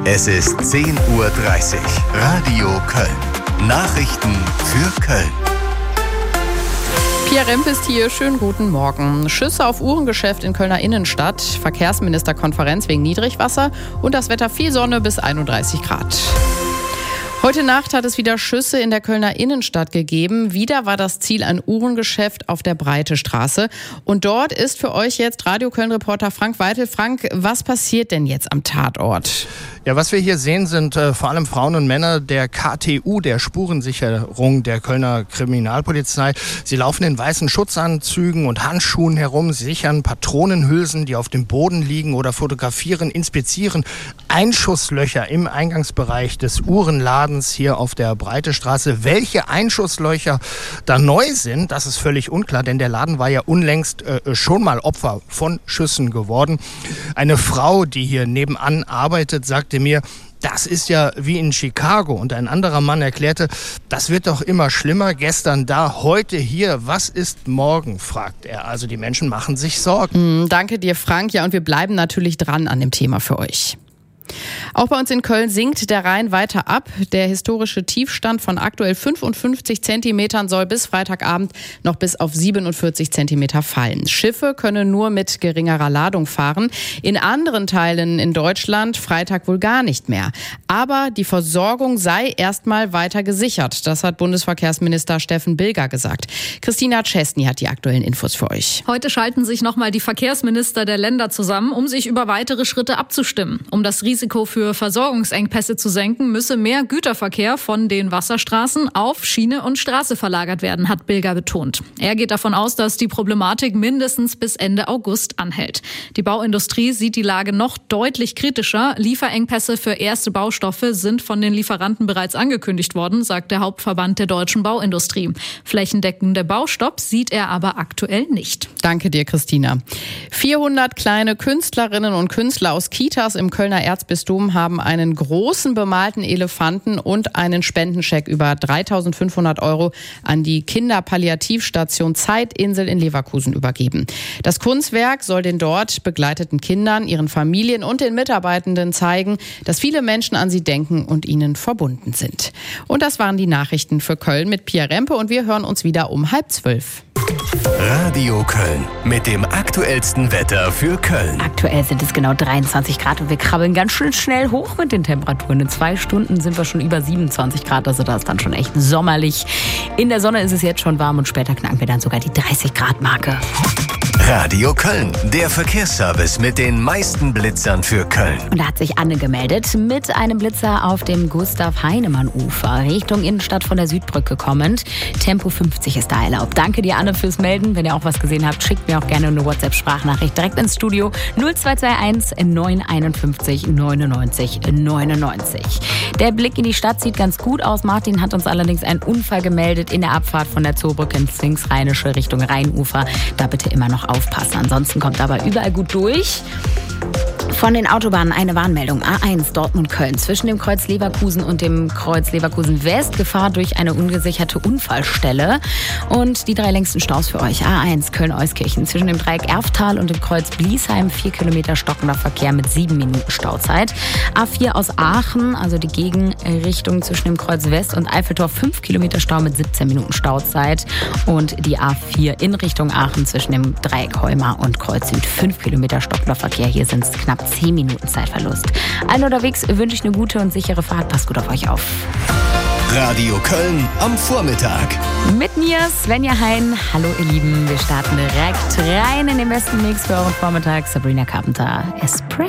Es ist 10:30 Uhr. Radio Köln. Nachrichten für Köln. Pia Rempe ist hier. Schönen guten Morgen. Schüsse auf Uhrengeschäft in Kölner Innenstadt, Verkehrsministerkonferenz wegen Niedrigwasser und das Wetter viel Sonne bis 31 Grad. Heute Nacht hat es wieder Schüsse in der Kölner Innenstadt gegeben. Wieder war das Ziel ein Uhrengeschäft auf der Breitestraße. Und dort ist für euch jetzt Radio Köln-Reporter Frank Weitel. Frank, was passiert denn jetzt am Tatort? Ja, was wir hier sehen, sind vor allem Frauen und Männer der KTU, der Spurensicherung der Kölner Kriminalpolizei. Sie laufen in weißen Schutzanzügen und Handschuhen herum, sichern Patronenhülsen, die auf dem Boden liegen, oder fotografieren, inspizieren Einschusslöcher im Eingangsbereich des Uhrenladens hier auf der Breitestraße. Welche Einschusslöcher da neu sind, das ist völlig unklar, denn der Laden war ja unlängst schon mal Opfer von Schüssen geworden. Eine Frau, die hier nebenan arbeitet, sagte mir, das ist ja wie in Chicago. Und ein anderer Mann erklärte, das wird doch immer schlimmer. Gestern da, heute hier. Was ist morgen, fragt er. Also die Menschen machen sich Sorgen. Danke dir, Frank. Ja, und wir bleiben natürlich dran an dem Thema für euch. Auch bei uns in Köln sinkt der Rhein weiter ab. Der historische Tiefstand von aktuell 55 Zentimetern soll bis Freitagabend noch bis auf 47 Zentimeter fallen. Schiffe können nur mit geringerer Ladung fahren. In anderen Teilen in Deutschland Freitag wohl gar nicht mehr. Aber die Versorgung sei erstmal weiter gesichert. Das hat Bundesverkehrsminister Steffen Bilger gesagt. Christina Czesny hat die aktuellen Infos für euch. Heute schalten sich nochmal die Verkehrsminister der Länder zusammen, um sich über weitere Schritte abzustimmen. Um das Risiko für Versorgungsengpässe zu senken, müsse mehr Güterverkehr von den Wasserstraßen auf Schiene und Straße verlagert werden, hat Bilger betont. Er geht davon aus, dass die Problematik mindestens bis Ende August anhält. Die Bauindustrie sieht die Lage noch deutlich kritischer. Lieferengpässe für erste Baustoffe sind von den Lieferanten bereits angekündigt worden, sagt der Hauptverband der deutschen Bauindustrie. Flächendeckender Baustopp sieht er aber aktuell nicht. Danke dir, Christina. 400 kleine Künstlerinnen und Künstler aus Kitas im Kölner Erzbistum haben einen großen bemalten Elefanten und einen Spendenscheck über 3.500 € an die Kinderpalliativstation Zeitinsel in Leverkusen übergeben. Das Kunstwerk soll den dort begleiteten Kindern, ihren Familien und den Mitarbeitenden zeigen, dass viele Menschen an sie denken und ihnen verbunden sind. Und das waren die Nachrichten für Köln mit Pia Rempe und wir hören uns wieder um 11:30. Radio Köln mit dem aktuellsten Wetter für Köln. Aktuell sind es genau 23 Grad und wir krabbeln ganz schön schnell hoch mit den Temperaturen. In 2 Stunden sind wir schon über 27 Grad, also das ist dann schon echt sommerlich. In der Sonne ist es jetzt schon warm und später knacken wir dann sogar die 30 Grad Marke. Radio Köln, der Verkehrsservice mit den meisten Blitzern für Köln. Und da hat sich Anne gemeldet mit einem Blitzer auf dem Gustav-Heinemann-Ufer, Richtung Innenstadt von der Südbrücke kommend. Tempo 50 ist da erlaubt. Danke dir, Anne, fürs Melden. Wenn ihr auch was gesehen habt, schickt mir auch gerne eine WhatsApp-Sprachnachricht direkt ins Studio 0221 951 99 99. Der Blick in die Stadt sieht ganz gut aus. Martin hat uns allerdings einen Unfall gemeldet in der Abfahrt von der Zoobrücke ins Linksrheinische Richtung Rheinufer. Da bitte immer noch aufpassen. Ansonsten kommt aber überall gut durch. Von den Autobahnen eine Warnmeldung. A1 Dortmund-Köln zwischen dem Kreuz Leverkusen und dem Kreuz Leverkusen-West. Gefahr durch eine ungesicherte Unfallstelle. Und die 3 längsten Staus für euch. A1 Köln-Euskirchen zwischen dem Dreieck Erftal und dem Kreuz Bliesheim. 4 Kilometer stockender Verkehr mit 7 Minuten Stauzeit. A4 aus Aachen, also die Gegenrichtung zwischen dem Kreuz West und Eiffeltor. 5 Kilometer Stau mit 17 Minuten Stauzeit. Und die A4 in Richtung Aachen zwischen dem Dreieck Heumar und Kreuz Süd. 5 Kilometer stockender Verkehr. Hier sind es knapp 10 Minuten Zeitverlust. Allen unterwegs wünsche ich eine gute und sichere Fahrt. Passt gut auf euch auf. Radio Köln am Vormittag. Mit mir Svenja Hein. Hallo ihr Lieben, wir starten direkt rein in den besten Mix für euren Vormittag. Sabrina Carpenter, Espresso.